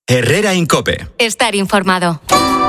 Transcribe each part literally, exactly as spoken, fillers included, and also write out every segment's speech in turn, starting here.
Herrera Incope. Estar informado.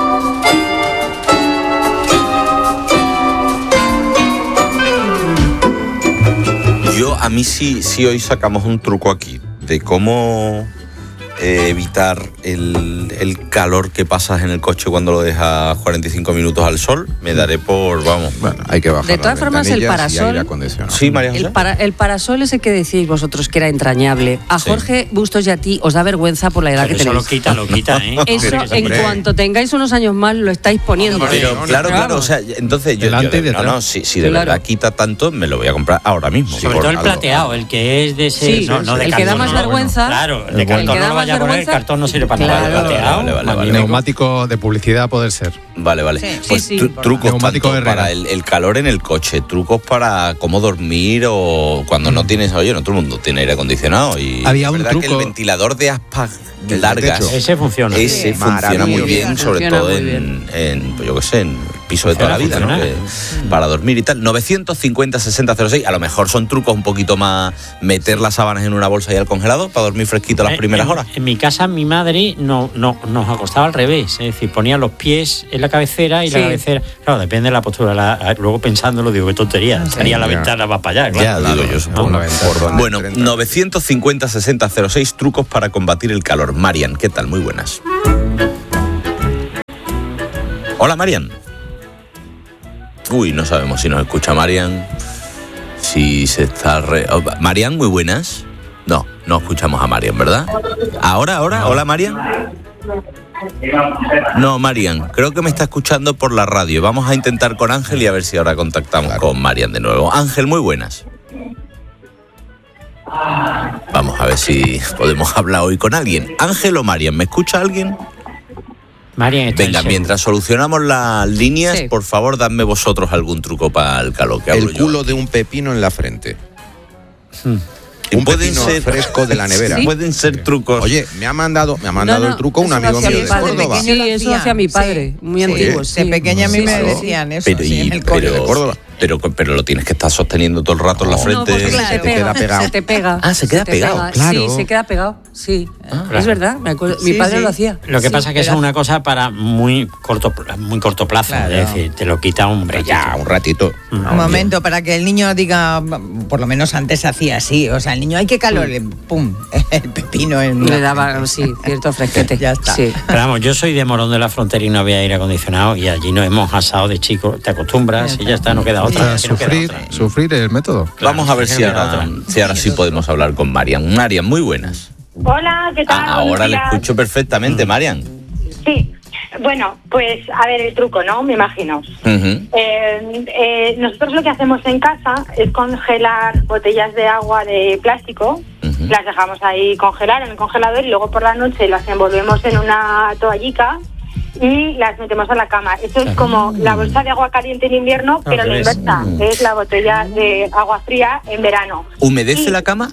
Yo, a mí sí, sí hoy sacamos un truco aquí de cómo eh, evitar el, el calor que pasas en el coche cuando lo dejas cuarenta y cinco minutos al sol. Me daré por, vamos. Bueno, hay que bajar. De todas formas, el parasol. Sí, María José. El, para, el parasol ese que decís vosotros que era entrañable. A Jorge sí. Bustos y a ti os da vergüenza por la edad pero que eso tenéis. Eso lo quita, lo quita, ¿eh? Eso, en cuanto tengáis unos años más, lo estáis poniendo. Pero, pero claro, claro, o sea, entonces yo, yo de, no, no, si, si de claro. verdad quita tanto, me lo voy a comprar ahora mismo. Sí, sobre todo el algo. Plateado, el que es de ese, sí, no, no de el cartón, que da más no, vergüenza. Bueno, claro, el de cartón el no lo vaya a poner, el cartón no sirve para nada. Claro. Plateado, Vale, vale, vale. Neumático de publicidad poder ser. Vale, vale. Sí, pues sí, sí, trucos neumático tanto para el, el calor en el coche, trucos para cómo dormir o cuando mm. no tienes, oye, no todo el mundo tiene aire acondicionado y había un verdad truco que el ventilador de aspas largas, ese funciona. Ese sí, funciona muy bien, sobre funciona todo muy en, en, pues yo qué sé, en el piso de toda la vida, ¿no? Que, mm. para dormir y tal. novecientos cincuenta sesenta cero seis, a lo mejor son trucos un poquito más meter las sábanas en una bolsa y al congelado para dormir fresquito las primeras en, horas. En mi casa mi madre no, no nos acostaba al revés, es decir, ponía los pies en la cabecera y sí. la cabecera, claro, depende de la postura. La, luego pensándolo digo, qué tontería, sí, estaría la ya. ventana va para allá. Claro. Ya, digo yo, supongo. ¿No? Por bueno, novecientos cincuenta sesenta cero seis, trucos para combatir el calor. Marian, ¿qué tal? Muy buenas. Hola, Marian. Uy, no sabemos si nos escucha Marian. Si se está... Re... Oh, Marian, muy buenas. No, no escuchamos a Marian, ¿verdad? Ahora, ahora. Hola, Marian. No, Marian, creo que me está escuchando por la radio. Vamos a intentar con Ángel y a ver si ahora contactamos claro. con Marian de nuevo. Ángel, muy buenas. Vamos a ver si podemos hablar hoy con alguien. Ángel o Marian, ¿me escucha alguien? Marian, venga, mientras solucionamos las líneas, sí. por favor, dadme vosotros algún truco para el calor. Que el culo yo. de un pepino en la frente. Hmm. Un pueden pepino ser fresco de la nevera. ¿Sí? Pueden ser trucos. Oye, me ha mandado, me ha mandado no, no, el truco un amigo mío de Córdoba. Sí, eso hacía mi padre, sí. muy sí. antiguo. Sí. De pequeña a mí sí, me sí. decían eso. Pero, sí, y, en el pero, de Córdoba. Pero, pero lo tienes que estar sosteniendo todo el rato en la frente. No, claro, se te queda pegado. Se te pega. Ah, se queda se pegado. Pega. Claro. Sí, se queda pegado. Sí, ah, claro. es verdad. Me acuerdo, sí, mi padre sí. lo hacía. Lo que sí, pasa es que pega. es una cosa para muy corto, muy corto plazo. Claro. Es decir, te lo quita un ratito. Ya, un ratito. Un no, momento bien. Para que el niño diga, por lo menos antes hacía así. O sea, el niño, hay que calor, mm. pum, el pepino en le daba, sí, cierto fresquete. Ya está. Sí. Pero vamos, yo soy de Morón de la Frontera y no había aire acondicionado y allí nos hemos asado de chico. Te acostumbras ya y ya está, no queda otra. O sea, sufrir, no queda otra. sufrir el método. Claro, vamos a ver si ahora, si ahora sí podemos hablar con Marian. Marian, muy buenas. Hola, ¿qué tal? Ah, ahora le escucho perfectamente, Marian. Sí, bueno, pues a ver el truco, ¿no? Me imagino. Uh-huh. eh, eh, nosotros lo que hacemos en casa es congelar botellas de agua de plástico, uh-huh. las dejamos ahí congelar en el congelador y luego por la noche las envolvemos en una toallica y las metemos a la cama. Eso es como la bolsa de agua caliente en invierno, pero la inversa, mm. es la botella de agua fría en verano. ¿Humedece y, la cama?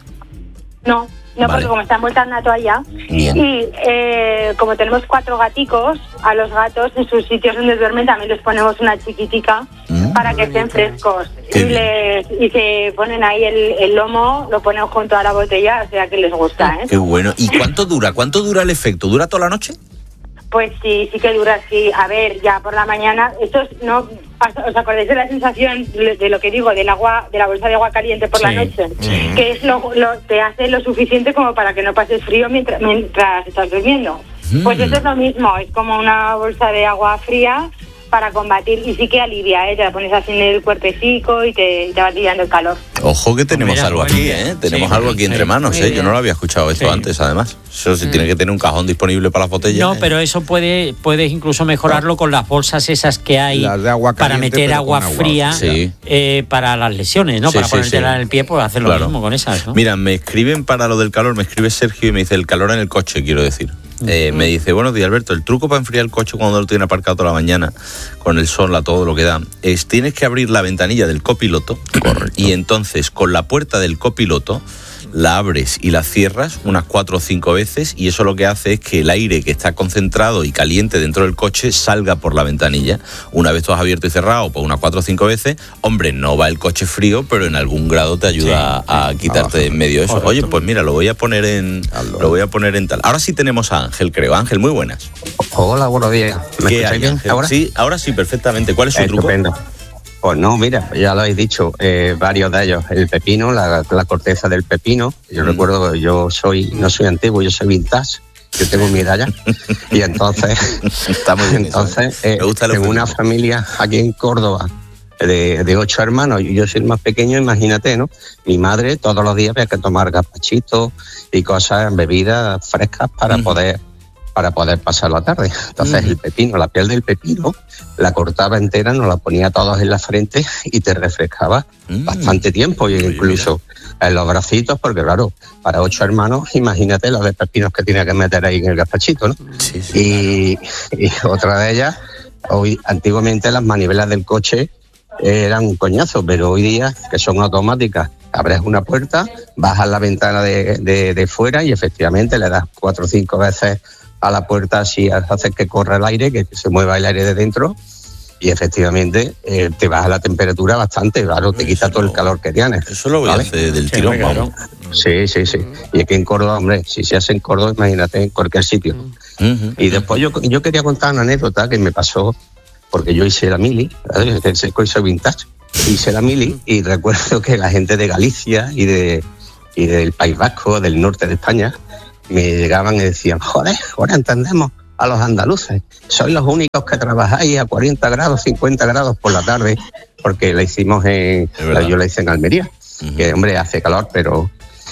No, no, vale. Porque como está envuelta en una toalla. Bien. Y eh, como tenemos cuatro gaticos, a los gatos en sus sitios donde duermen también les ponemos una chiquitica mm. para que estén frescos. Y, les, y se ponen ahí el, el lomo, lo ponen junto a la botella, o sea que les gusta, ¿eh? Qué bueno. ¿Y cuánto dura? ¿Cuánto dura el efecto? ¿Dura toda la noche? Pues sí, sí que dura, sí. A ver, ya por la mañana, esto es, no, ¿os acordáis de la sensación de lo que digo, del agua, de la bolsa de agua caliente por sí, la noche? Sí. Que es lo, lo, te hace lo suficiente como para que no pases frío mientras, mientras estás durmiendo. Mm. Pues eso es lo mismo, es como una bolsa de agua fría para combatir, y sí que alivia, ¿eh? Te la pones así en el cuerpecico y te, te va aliviando el calor. Ojo que tenemos Mira, algo aquí, ¿eh? Tenemos sí, algo aquí entre sí, manos, ¿eh? Yo no lo había escuchado esto sí. antes, además. Eso sí, mm. tiene que tener un cajón disponible para las botellas. No, ¿eh? pero eso puede puedes incluso mejorarlo no. con las bolsas esas que hay las de agua caliente, para meter agua fría agua. Sí. eh, para las lesiones, ¿no? Sí, para sí, ponértela sí. en el pie, pues hacer lo claro. mismo con esas, ¿no? Mira, me escriben para lo del calor, me escribe Sergio y me dice el calor en el coche, quiero decir. Eh, me dice, buenos días Alberto, el truco para enfriar el coche cuando lo tiene aparcado toda la mañana con el sol a todo lo que da es tienes que abrir la ventanilla del copiloto. Correcto. Y entonces con la puerta del copiloto la abres y la cierras unas cuatro o cinco veces y eso lo que hace es que el aire que está concentrado y caliente dentro del coche salga por la ventanilla. Una vez tú has abierto y cerrado, pues unas cuatro o cinco veces, hombre, no va el coche frío, pero en algún grado te ayuda sí, a, a quitarte de en medio eso. Oye, pues mira, lo voy a poner en lo voy a poner en tal. Ahora sí tenemos a Ángel, creo. Ángel, muy buenas. Hola, buenos días. ¿Me ¿Qué hay, bien Ángel? ahora? Sí, ahora sí, perfectamente. ¿Cuál es su Estupendo. truco? Pues no, mira, ya lo habéis dicho, eh, varios de ellos. El pepino, la, la corteza del pepino. Yo mm. recuerdo, yo soy, no soy antiguo, yo soy vintage. Yo tengo mi edad ya. Y entonces, Está muy bien entonces eso, ¿eh? Me gusta eh, tengo una familia aquí en Córdoba de, de ocho hermanos y yo soy el más pequeño, imagínate, ¿no? Mi madre todos los días había que tomar gazpachitos y cosas, bebidas frescas para mm. poder para poder pasar la tarde. Entonces mm. el pepino, la piel del pepino, la cortaba entera, nos la ponía todos en la frente y te refrescaba mm. bastante tiempo, y incluso en los bracitos, porque claro, para ocho hermanos, imagínate los de pepinos que tenía que meter ahí en el gazpachito, ¿no? Sí, sí, y, claro. y otra de ellas, hoy antiguamente las manivelas del coche eran un coñazo, pero hoy día, que son automáticas, abres una puerta, bajas la ventana de, de, de fuera y efectivamente le das cuatro o cinco veces a la puerta, así haces que corra el aire, que se mueva el aire de dentro y efectivamente eh, te baja la temperatura bastante, claro, te quita eso todo no, el calor que tienes. Eso lo voy ¿vale? a hacer del sí, tirón, vamos. Sí, sí, sí. Y aquí en Córdoba, hombre, si se hace en Córdoba, imagínate en cualquier sitio. Uh-huh. Y después yo, yo quería contar una anécdota que me pasó, porque yo hice la mili, soy vintage, hice la mili y recuerdo que la gente de Galicia y, de, y del País Vasco, del norte de España, me llegaban y decían, joder, ahora entendemos a los andaluces, sois los únicos que trabajáis a cuarenta grados, cincuenta grados por la tarde, porque la hicimos en, la, yo la hice en Almería, uh-huh. que hombre, hace calor, pero...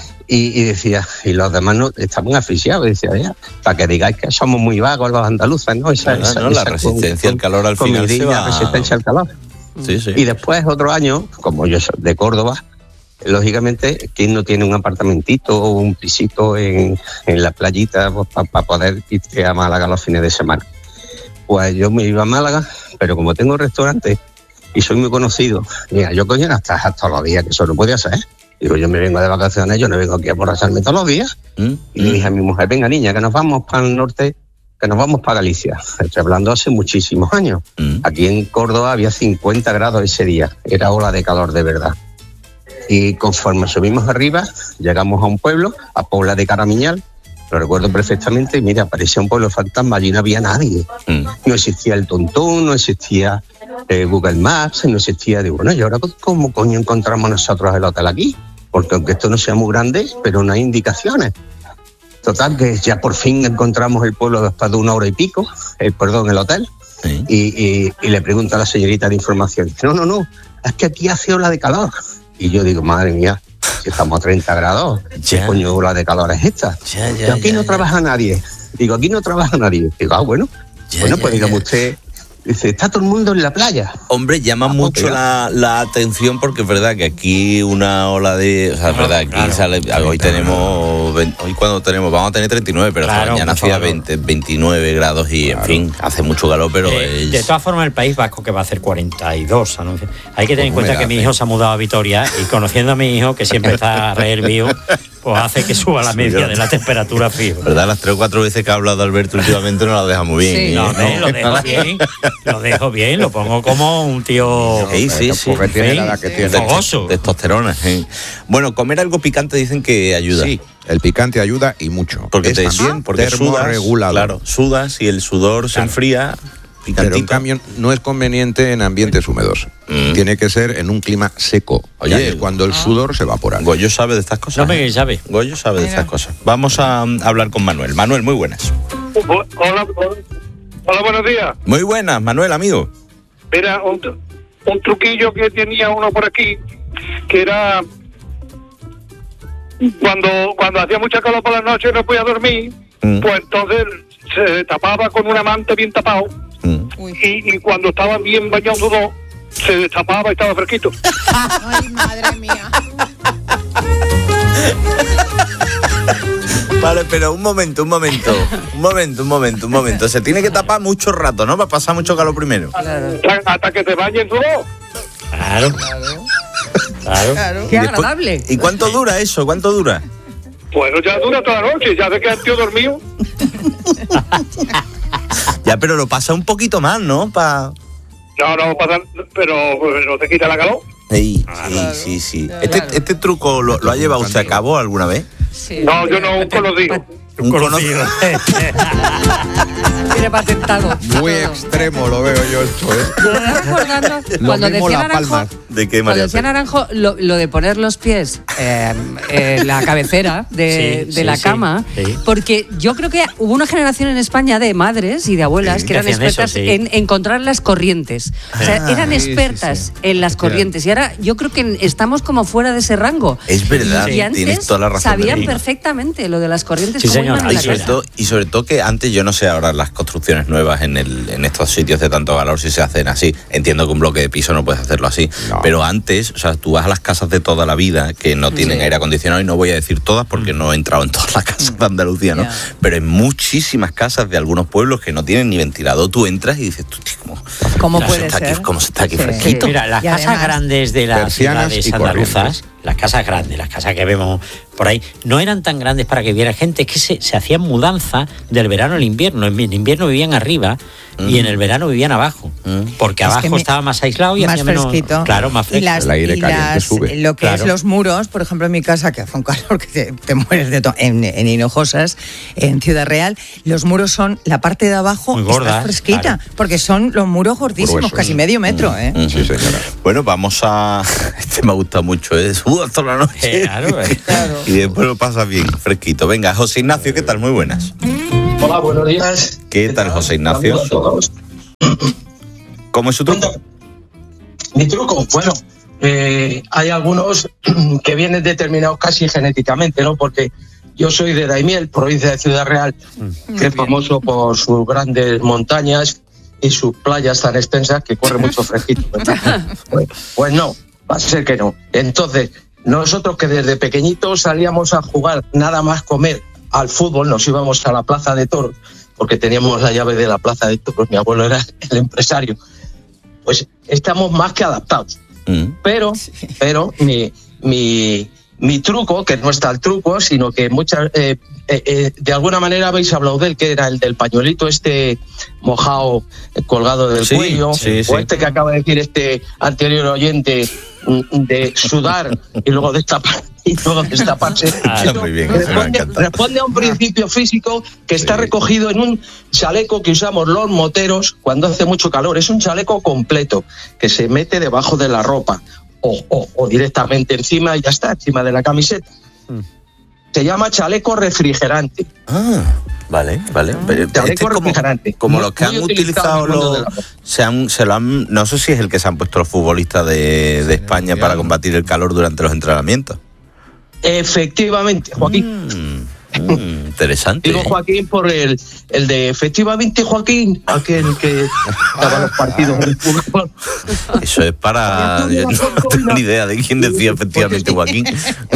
Y, y decía, y los demás no, estaban asfixiados, y decía, ya, para que digáis que somos muy vagos los andaluces, ¿no? Esa, no, esa, no, esa la resistencia al calor al final se va... resistencia al calor. Sí, sí. Y después, otro año, como yo soy de Córdoba, lógicamente, ¿quién no tiene un apartamentito o un pisito en, en la playita pues, para pa poder irte a Málaga los fines de semana? Pues yo me iba a Málaga, pero como tengo restaurante y soy muy conocido, mira, yo coño hasta, hasta los días que eso no puede hacer. Digo, yo me vengo de vacaciones, yo no vengo aquí a borracharme todos los días. ¿Mm? Y le dije a mi mujer, venga niña, que nos vamos para el norte, que nos vamos para Galicia. Estoy hablando hace muchísimos años. ¿Mm? Aquí en Córdoba había cincuenta grados ese día, era ola de calor de verdad. Y conforme subimos arriba, llegamos a un pueblo, a Pobla de Caramiñal, lo recuerdo perfectamente, y mira, parecía un pueblo fantasma, allí no había nadie. Mm. No existía el Tontón, no existía eh, Google Maps, no existía... Digo, bueno, ¿y ahora cómo coño encontramos nosotros el hotel aquí? Porque aunque esto no sea muy grande, pero no hay indicaciones. Total, que ya por fin encontramos el pueblo después de una hora y pico, el, perdón, el hotel, sí. y, y, y le pregunto a la señorita de información, dice, no, no, no, es que aquí hace ola de calor. Y yo digo, madre mía, si estamos a treinta grados, ¿qué coño ola de calor es esta? Ya, ya, Pero aquí ya, no ya. trabaja nadie. Digo, aquí no trabaja nadie. Digo, ah, bueno, ya, bueno, pues ya, dígame ya. usted... Dice, está todo el mundo en la playa. Hombre, llama ah, mucho la, la atención porque es verdad que aquí una ola de... O sea, es verdad, aquí claro. sale, hoy tenemos... Hoy cuando tenemos... Vamos a tener treinta y nueve, pero claro, mañana hacía veinte, veintinueve grados y, claro. en fin, hace mucho calor, pero eh, es... De todas formas, el País Vasco que va a hacer cuarenta y dos, anuncia. Hay que tener en cuenta que mi hijo se ha mudado a Vitoria y conociendo a mi hijo, que siempre está re mío, pues hace que suba la media de la temperatura fijo. ¿Verdad? Las tres o cuatro veces que ha hablado Alberto últimamente no la deja muy bien. Sí. No, no, lo dejo bien. Lo dejo bien, lo pongo como un tío... Sí, sí, sí. Porque tiene la edad que tiene. Fogoso. Testosterona. Sí. Bueno, comer algo picante dicen que ayuda. Sí, el picante ayuda y mucho. Porque es te también, porque sudas, claro, sudas y el sudor claro. se enfría... Picantito. Pero en cambio no es conveniente en ambientes húmedos. Mm. Tiene que ser en un clima seco. Oye, es cuando el sudor se evapora. Goyo sabe de estas cosas. No me sabe. Goyo sabe de estas cosas. Vamos a um, hablar con Manuel. Manuel, muy buenas. Hola, hola, buenos días. Muy buenas, Manuel, amigo. Era un, un truquillo que tenía uno por aquí, que era cuando cuando hacía mucha calor por la noche y no podía dormir, mm. pues entonces se tapaba con una manta bien tapado. Mm. Y, y cuando estaba bien bañado sudor, se destapaba y estaba fresquito. Ay, madre mía. Vale, pero un momento, un momento, un momento, un momento, un momento. Se tiene que tapar mucho rato, ¿no? Para pasar mucho calor primero. Claro. Hasta que te bañen sudor. Claro. claro. Claro. claro. Qué agradable. ¿Y cuánto dura eso? ¿Cuánto dura? Bueno, ya dura toda la noche, ya de que el tío dormido. Ya, pero lo pasa un poquito más, ¿no? Pa... No, no pasa, pero no te quita la calor. Sí, sí, sí, sí. Este, este truco lo, lo ha llevado usted a cabo alguna vez. Sí. No, yo no, un conocido. Un conocido. Tiene patentado. Muy extremo lo veo yo esto, ¿eh? Cuando decía Naranjo, ¿De qué, cuando decía Naranjo lo, lo de poner los pies eh, en la cabecera de, Sí, de sí, la sí, cama, sí. porque yo creo que hubo una generación en España de madres y de abuelas Sí, que que eran hacían expertas eso, sí. en encontrar las corrientes. O sea, Ah, eran sí, sí, expertas sí. en las corrientes. Y ahora yo creo que estamos como fuera de ese rango. Es verdad, Y antes tienes toda la razón. sabían Delfina. perfectamente lo de las corrientes. Sí, cómo señora. iban en Y la sobre, casa. todo, y sobre todo que antes, yo no sé ahora las construcciones nuevas en el en estos sitios de tanto valor si se hacen así. Entiendo que un bloque de piso no puedes hacerlo así. No. Pero antes, o sea, tú vas a las casas de toda la vida que no tienen Sí. aire acondicionado, y no voy a decir todas porque no he entrado en todas las casas de Andalucía, ¿no? Ya. Pero en muchísimas casas de algunos pueblos que no tienen ni ventilador, tú entras y dices, tú, tío, ¿cómo, ¿Cómo cómo puede se está ser? Aquí, ¿Cómo se está aquí Sí. fresquito? Mira, las Y casas además, grandes de las persianas ciudades y andaluzas, corrientes. las casas grandes, las casas que vemos por ahí, no eran tan grandes para que viera gente, es que se, se hacían mudanza del verano al invierno. En el invierno vivían arriba Mm. y en el verano vivían abajo, Mm. porque Es que abajo me- estaba más aislado y más hacía menos, fresquito. claro, más Y fresco. las, El aire y caliente las- sube. lo que Claro. es los muros, por ejemplo, en mi casa, que hace un calor que te, te mueres de todo, en, en Hinojosas, en Ciudad Real, los muros son, la parte de abajo Muy está gordas, fresquita, claro. porque son los muros gordísimos, Gruesos. casi medio metro, ¿eh? Mm. Sí, señora. Bueno, vamos a... Este me ha gustado mucho, ¿eh? Sudas toda la noche. Eh, claro, eh. Y después lo pasas bien, fresquito. Venga, José Ignacio, ¿qué tal? Muy buenas. Hola, buenos días. ¿Qué tal, José Ignacio? Saludos a todos. ¿Cómo es su truco? Mi truco, bueno, eh, hay algunos que vienen determinados casi genéticamente, ¿no? Porque yo soy de Daimiel, provincia de Ciudad Real, que es famoso por sus grandes montañas y sus playas tan extensas que corre mucho fresquito, ¿verdad? Pues, pues no, va a ser que no. Entonces, nosotros que desde pequeñitos salíamos a jugar, nada más comer al fútbol, nos íbamos a la plaza de toros, porque teníamos la llave de la plaza de toros, mi abuelo era el empresario. Pues estamos más que adaptados. Mm. Pero, pero mi, mi, mi truco, que no está el truco, sino que muchas, eh, eh, eh, de alguna manera habéis hablado de él, que era el del pañuelito este mojado, eh, colgado del Sí, cuello, sí, o sí. este que acaba de decir este anterior oyente, mm, de sudar y luego destapar y luego destaparse. Ah, Eso muy bien, eso me ha responde, encantado. responde a un principio físico que está Sí. recogido en un chaleco que usamos los moteros cuando hace mucho calor. Es un chaleco completo que se mete debajo de la ropa o, o, o directamente encima y ya está, encima de la camiseta. Se llama chaleco refrigerante. Ah, vale, vale. Pero Chaleco este es como, refrigerante. como Muy- los que muy han utilizado utilizado en el mundo los... de la ropa. Se han, se lo han, no sé si es el que se han puesto los futbolistas de, de España para combatir el calor durante los entrenamientos. Efectivamente, Joaquín. Mm, mm, interesante. Digo Joaquín por el, el de efectivamente Joaquín, aquel que daba los partidos del fútbol. Eso es para... Yo no tengo ni idea de quién decía efectivamente Joaquín.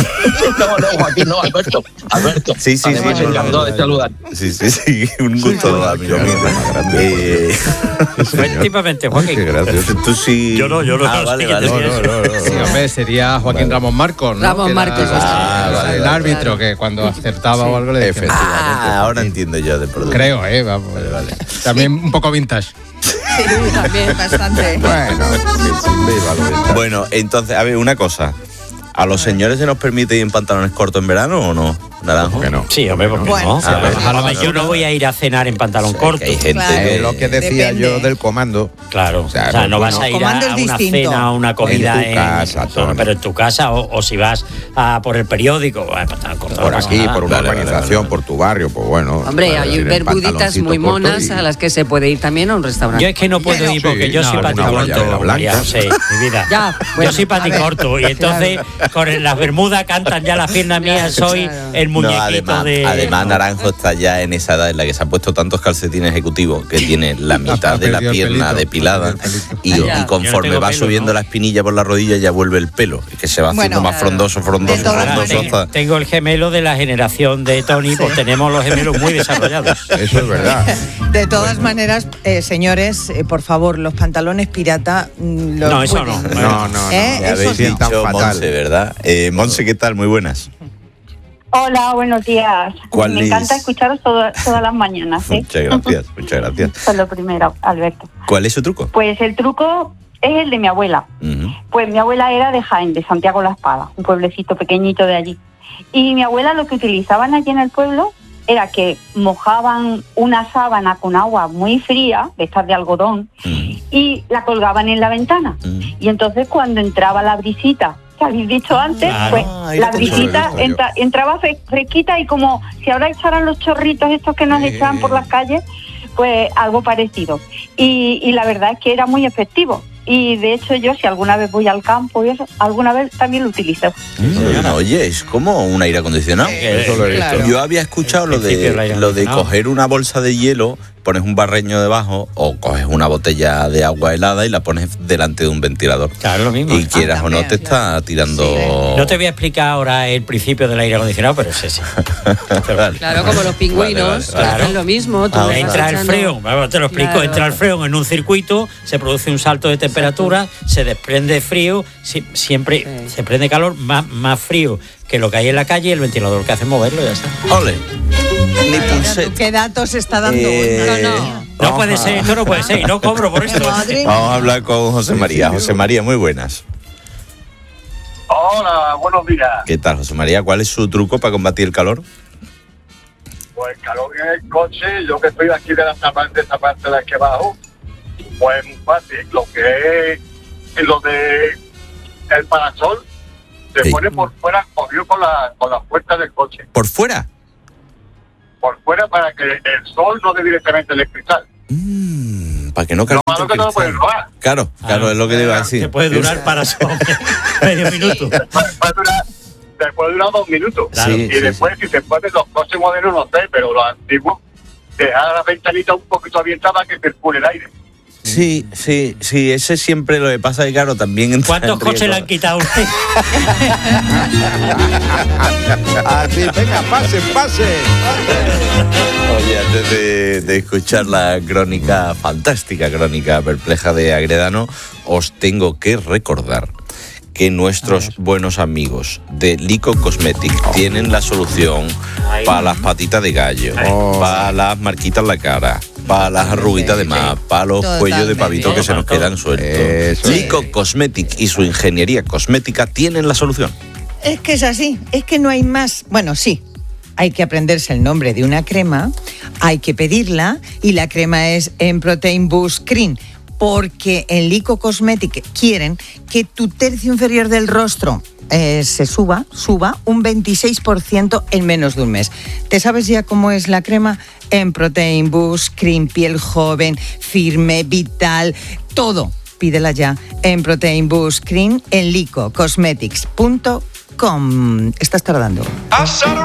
No, no, Joaquín, no, Alberto. Alberto. Sí, sí, Además, sí, no, encantado no, de no. saludar. Sí, sí, sí. Un gusto, amigo mío. Eh, Efectivamente, Joaquín. Qué gracioso. tú sí... Yo no, yo no, Ah, no vale, sé vale. quién decía No, no, no, no. Sí, hombre, sería Joaquín Ramón Marcos, ¿no? Ramón Que era Marcos, Ah, el vale, el vale. árbitro que cuando acertaba o algo le decía. Efectivamente. Ah, ahora entiendo yo de producto. Creo, ¿eh? Vamos. También un poco vintage. Sí, también, bastante. Bueno, viva lo vintage. Bueno, entonces, a ver, una cosa. ¿A los señores se nos permite ir en pantalones cortos en verano o no? Naranjo. Que no. Sí, hombre, ¿por qué Bueno, no? sí, A ver, baja la hombre, yo basura. no voy a ir a cenar en pantalón Que corto. hay gente Claro. que... Eh, lo que decía Depende. yo del comando. Claro, O sea, o sea, no no, vas no. a ir a, Comando es a una distinto. cena o una comida En tu casa, bueno, Tony. pero en tu casa o, o si vas a por el periódico, bueno, pantalón corto, Por no pasa aquí, nada. por una Vale, vale, urbanización, vale. por tu barrio, pues bueno. Hombre, para hay ir en verduditas pantaloncito muy corto monas y- a las que se puede ir también a un restaurante. Yo es que no puedo Bueno, ir porque sí, yo no, soy alguna paticorto, guayabera María blanca. José, mi vida. Ya, bueno, yo soy a ver, paticorto y entonces con el- las bermudas cantan ya las piernas mías, soy Claro. el el muñequito no, además, de... Además, Naranjo está ya en esa edad en la que se ha puesto tantos calcetines ejecutivos que tiene la mitad de la pierna depilada y, y conforme no va pelo, subiendo ¿no? la espinilla por la rodilla ya vuelve el pelo, que se va haciendo bueno, más frondoso, frondoso, frondoso. Tengo, hasta... tengo el gemelo de la generación de Tony, pues tenemos los gemelos muy desarrollados. Eso es verdad. De todas bueno. maneras, eh, señores, eh, por favor, los pantalones pirata... Los no, eso no. No, no, no. ¿Eh? Ya habéis dicho Monse, ¿verdad? Eh, Monse, ¿qué tal? Muy buenas. Hola, buenos días. ¿Cuál Me es? encanta escucharos todo, todas las mañanas. ¿eh? Muchas gracias, muchas gracias. Eso es lo primero, Alberto. ¿Cuál es su truco? Pues el truco es el de mi abuela. Uh-huh. Pues mi abuela era de Jaén, de Santiago La Espada, un pueblecito pequeñito de allí. Y mi abuela lo que utilizaban allí en el pueblo era que mojaban una sábana con agua muy fría, de estas de algodón, uh-huh. y la colgaban en la ventana. Uh-huh. Y entonces cuando entraba la brisita, que habéis dicho antes, claro. pues Ay, la brisita entra, entraba fresquita y como si ahora echaran los chorritos estos que nos eh. echan por las calles, pues algo parecido. Y, y la verdad es que era muy efectivo. Y de hecho yo, si alguna vez voy al campo y eso, alguna vez también lo utilizo. Mm, oye, es como un aire acondicionado. Eh, eso lo he visto. Claro. Yo había escuchado lo de, lo de coger una bolsa de hielo, pones un barreño debajo o coges una botella de agua helada y la pones delante de un ventilador. Claro, lo mismo. Y quieras ah, también, o no te claro. está tirando... Sí. No te voy a explicar ahora el principio del aire acondicionado, pero es ese. Claro, como los pingüinos, vale, vale, vale. es lo mismo. Tú ah, entra el freón, te lo explico, claro. entra el freón en un circuito, se produce un salto de temperatura, Exacto. se desprende frío, siempre sí. se prende calor, más, más frío que lo que hay en la calle, el ventilador que hace moverlo y ya está. ¡Ole! Ni pulse. ¿Qué datos está dando? Eh, no, no. No puede ser, esto no puede ser, y no cobro por esto. Vamos a hablar con José María. José María, muy buenas. Hola, buenos días. ¿Qué tal, José María? ¿Cuál es su truco para combatir el calor? Pues el calor en el coche, yo que estoy aquí de esta parte, esta parte de la que bajo, pues muy fácil. Lo que es lo de el parasol se sí. pone por fuera, cogido con la con las puertas del coche. ¿Por fuera? Por fuera para que el sol no dé directamente el cristal. Mm, para que no caliente. Lo malo que no lo puedes robar. Claro, claro, ah, es lo que te iba a decir. Te puede durar parasol medio minuto. Puede durar, después dura dos minutos. Claro, y sí, después, sí. si se ponen los coches modernos, no sé, pero los antiguos, dejar la ventanita un poquito abierta que circule el aire. Sí, sí, sí, ese siempre lo que pasa que claro, también... ¿Cuántos coches le han quitado a usted? Así, venga, pase, pase. Oye, antes de, de escuchar la crónica, fantástica crónica perpleja de Agredano, os tengo que recordar que nuestros buenos amigos de Lico Cosmetic oh. tienen la solución Ay. para las patitas de gallo, oh. para las marquitas en la cara, para las arruguitas de más, para los Totalmente. cuellos de pavito que se nos quedan sueltos. Eso Lico es. Cosmetic y su ingeniería cosmética tienen la solución. Es que es así, es que no hay más. Bueno, sí, hay que aprenderse el nombre de una crema, hay que pedirla y la crema es en Protein Boost Cream. Porque en Lico Cosmetic quieren que tu tercio inferior del rostro eh, se suba, suba un veintiséis por ciento en menos de un mes. ¿Te sabes ya cómo es la crema? En Protein Boost Cream, piel joven, firme, vital, todo. Pídela ya en Protein Boost Cream en lico cosmetics punto com. Estás tardando.